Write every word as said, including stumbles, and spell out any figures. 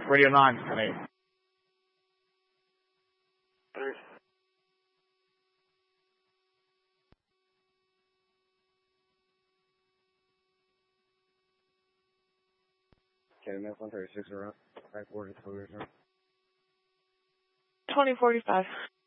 Radio nine. And eight. K M F one thirty-six around. Back border to twenty forty-five.